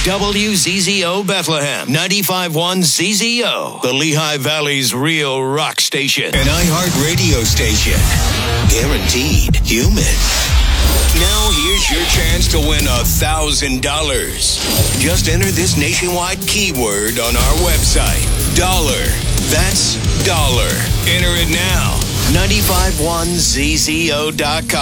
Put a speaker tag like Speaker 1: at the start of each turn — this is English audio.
Speaker 1: WZZO Bethlehem, 95.1 ZZO, the Lehigh Valley's real rock station. An iHeart radio station. Guaranteed human. Now here's your chance to win $1,000. Just enter this nationwide keyword on our website. Dollar. That's dollar. Enter it now. 951ZZO.com.